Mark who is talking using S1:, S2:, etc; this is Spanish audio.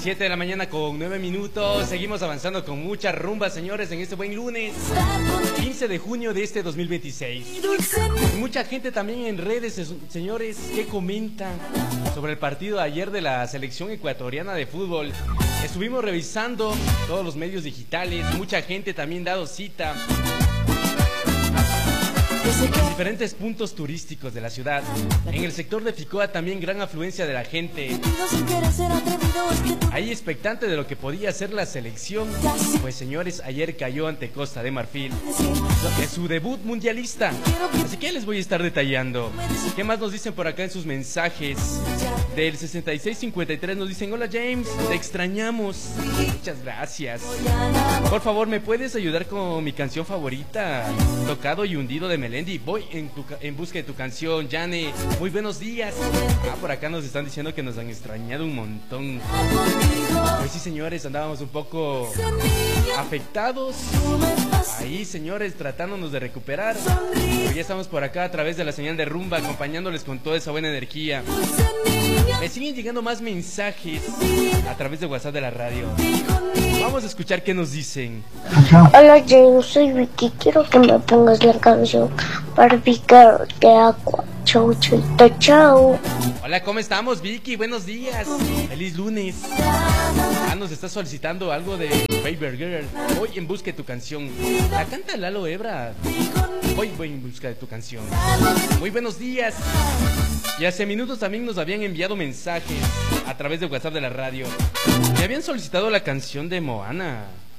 S1: 7 de la mañana con 9 minutos. Seguimos avanzando con mucha rumba, señores, en este buen lunes 15 de junio de este 2026. Mucha gente también en redes, señores, que comentan sobre el partido de ayer de la selección ecuatoriana de fútbol. Estuvimos revisando todos los medios digitales, mucha gente también dado cita en diferentes puntos turísticos de la ciudad. En el sector de Ficoa también gran afluencia de la gente. Ahí expectante de lo que podía ser la selección. Pues señores, ayer cayó ante Costa de Marfil. Es su debut mundialista. Así que les voy a estar detallando. ¿Qué más nos dicen por acá en sus mensajes? Del 6653 nos dicen: hola James, te extrañamos. Muchas gracias. Por favor, ¿me puedes ayudar con mi canción favorita? Tocado y hundido de Melendi. Voy en busca de tu canción, Yane. Muy buenos días. Por acá nos están diciendo que nos han extrañado un montón. Pues sí, señores, andábamos un poco afectados. Ahí, señores, tratándonos de recuperar. Pero ya estamos por acá a través de la señal de rumba, acompañándoles con toda esa buena energía. Me siguen llegando más mensajes a través de WhatsApp de la radio. Vamos a escuchar qué nos dicen.
S2: Hola James, soy Vicky. Quiero que me pongas la canción Barbie Girl de Aqua. Chau, chuito, chau.
S1: Hola, ¿cómo estamos, Vicky? Buenos días. Feliz lunes. Nos está solicitando algo de Baby Girl. Voy en busca de tu canción. La canta Lalo Ebra. Voy en busca de tu canción. Muy buenos días. Y hace minutos también nos habían enviado mensajes a través de WhatsApp de la radio. Me habían solicitado la canción de Moana.